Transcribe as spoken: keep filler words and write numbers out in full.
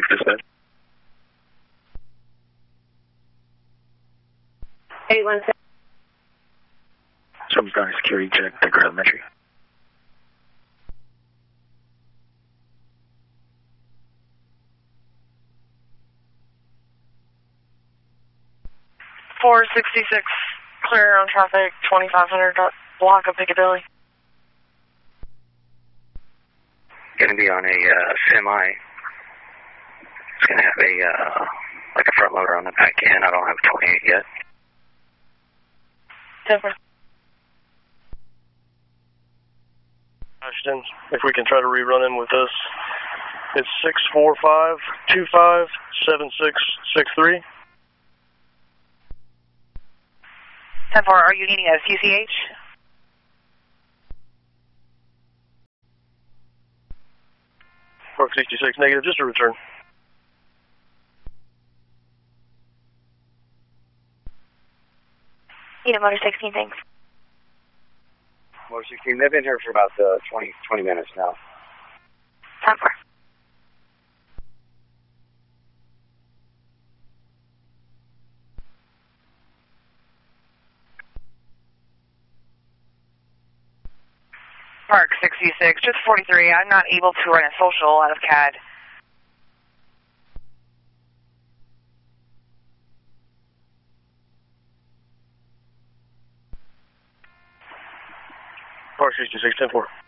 dispatch. eight one seven. Some County security check, Decker Elementary. four sixty-six, clear on traffic, twenty-five hundred block of Piccadilly. Going to be on a uh, semi. It's going to have a, uh, like a front loader on the back end. I don't have a twenty-eight yet. Different. Ashton, if we can try to rerun him with this, it's six four five two five seven six six three. ten four, are you needing a C C H? four sixty-six, negative, just a return. Need a motor sixteen, thanks. Motor sixteen, they've been here for about uh, twenty, twenty minutes now. ten four. Park sixty-six, just forty-three. I'm not able to run a social out of C A D. Park sixty-six, ten four.